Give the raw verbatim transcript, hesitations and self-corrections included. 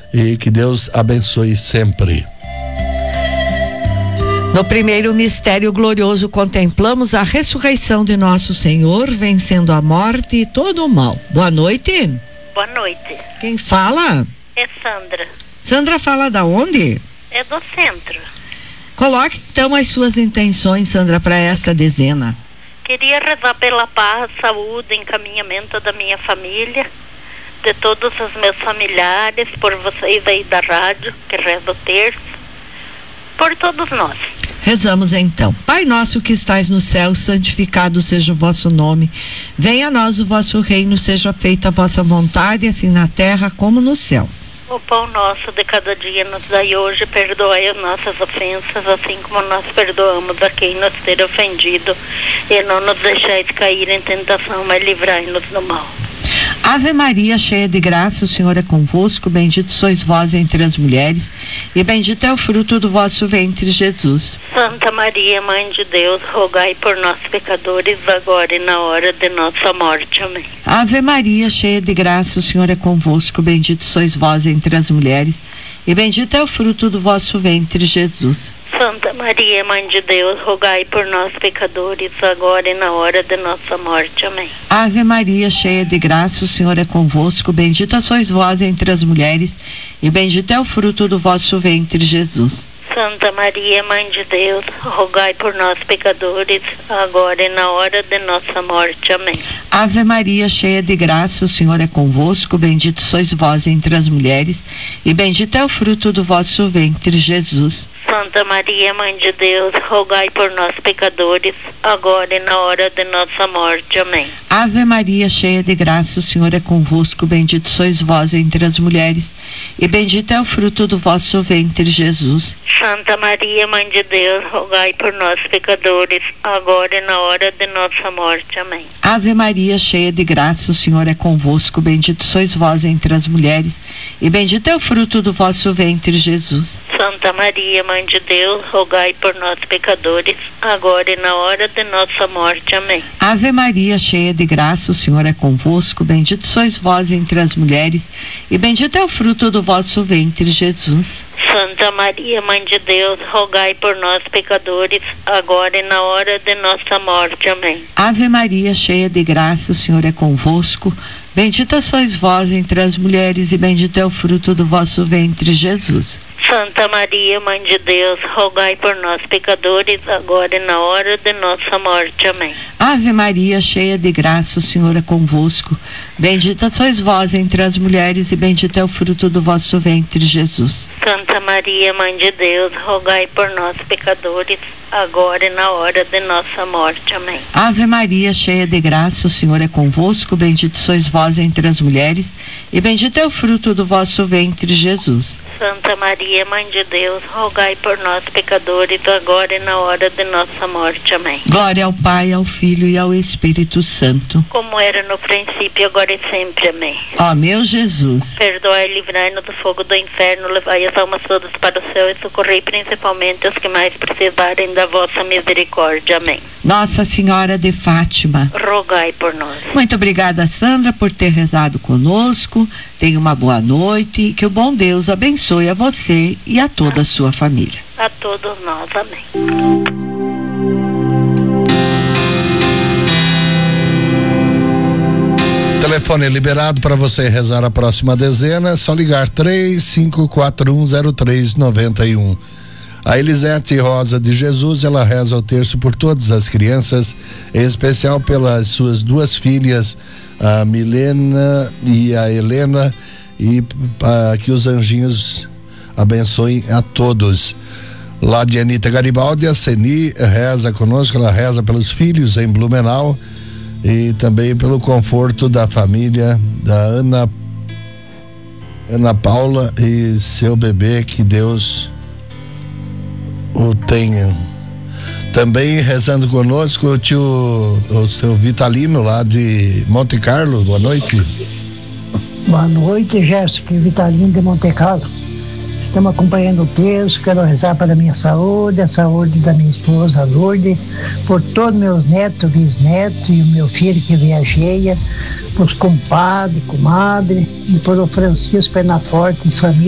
e que Deus abençoe sempre. No primeiro mistério glorioso contemplamos a ressurreição de nosso Senhor, vencendo a morte e todo o mal. Boa noite. Boa noite. Quem fala? É Sandra. Sandra fala da onde? É do centro. Coloque então as suas intenções, Sandra, para esta dezena. Queria rezar pela paz, saúde, encaminhamento da minha família, de todos os meus familiares, por vocês aí da rádio, que reza o terço, por todos nós. Rezamos então. Pai nosso que estais no céu, santificado seja o vosso nome. Venha a nós o vosso reino, seja feita a vossa vontade, assim na terra como no céu. O pão nosso de cada dia nos dai hoje, perdoai as nossas ofensas, assim como nós perdoamos a quem nos ter ofendido. E não nos deixais cair em tentação, mas livrai-nos do mal. Ave Maria, cheia de graça, o Senhor é convosco, bendito sois vós entre as mulheres, e bendito é o fruto do vosso ventre, Jesus. Santa Maria, Mãe de Deus, rogai por nós pecadores, agora e na hora de nossa morte. Amém. Ave Maria, cheia de graça, o Senhor é convosco, bendito sois vós entre as mulheres, e bendito é o fruto do vosso ventre, Jesus. Santa Maria, Mãe de Deus, rogai por nós pecadores, agora e na hora de nossa morte. Amém. Ave Maria, cheia de graça, o Senhor é convosco, bendita sois vós entre as mulheres, e bendito é o fruto do vosso ventre, Jesus. Santa Maria, Mãe de Deus, rogai por nós pecadores, agora e na hora de nossa morte. Amém. Ave Maria, cheia de graça, o Senhor é convosco, bendito sois vós entre as mulheres, e bendito é o fruto do vosso ventre, Jesus. Santa Maria, Mãe de Deus, rogai por nós pecadores, agora e na hora de nossa morte. Amém. Ave Maria, cheia de graça, o Senhor é convosco, bendito sois vós entre as mulheres, e bendito é o fruto do vosso ventre, Jesus. Santa Maria, Mãe de Deus, rogai por nós pecadores, agora e na hora de nossa morte. Amém. Ave Maria, cheia de graça, o Senhor é convosco, bendito sois vós entre as mulheres, e bendito é o fruto do vosso ventre, Jesus. Santa Maria, Mãe de Deus, rogai por nós pecadores, agora e na hora de nossa morte. Amém. Ave Maria, cheia de graça, o Senhor é convosco, bendito sois vós entre as mulheres, e bendito é o fruto do vosso ventre, Jesus. Santa Maria, Mãe de Deus, rogai por nós pecadores, agora e na hora de nossa morte. Amém. Ave Maria, cheia de graça, o Senhor é convosco, bendita sois vós entre as mulheres, e bendito é o fruto do vosso ventre, Jesus. Santa Maria, Mãe de Deus, rogai por nós pecadores, agora e na hora de nossa morte. Amém. Ave Maria, cheia de graça, o Senhor é convosco, bendita sois vós entre as mulheres, e bendito é o fruto do vosso ventre, Jesus. Santa Maria, Mãe de Deus, rogai por nós pecadores, agora e na hora de nossa morte. Amém. Ave Maria, cheia de graça, o Senhor é convosco, bendito sois vós entre as mulheres, e bendito é o fruto do vosso ventre, Jesus. Santa Maria, Mãe de Deus, rogai por nós pecadores, agora e na hora de nossa morte. Amém. Glória ao Pai, ao Filho e ao Espírito Santo. Como era no princípio, agora e sempre. Amém. Ó meu Jesus, perdoai e livrai-nos do fogo do inferno, levai as almas todas para o céu e socorrei principalmente os que mais precisarem da vossa misericórdia. Amém. Nossa Senhora de Fátima, rogai por nós. Muito obrigada, Sandra, por ter rezado conosco. Tenha uma boa noite e que o bom Deus abençoe a você e a toda a sua família. A todos nós. Amém. Telefone liberado para você rezar a próxima dezena, é só ligar três cinco quatro um zero três nove um. A Elisete Rosa de Jesus, ela reza o terço por todas as crianças, em especial pelas suas duas filhas, a Milena e a Helena, e para que os anjinhos abençoem a todos. Lá de Anita Garibaldi, a Seni reza conosco, ela reza pelos filhos em Blumenau e também pelo conforto da família da Ana Ana Paula e seu bebê, que Deus o tenha. Também rezando conosco o tio, o seu Vitalino lá de Monte Carlo. Boa noite. Boa noite, Jéssica e Vitalino de Monte Carlo. Estamos acompanhando o texto. Quero rezar para a minha saúde, a saúde da minha esposa Lourdes, por todos meus netos, bisnetos e o meu filho que viajeia, por os compadres, comadre, e por o Francisco Pernaforte e família.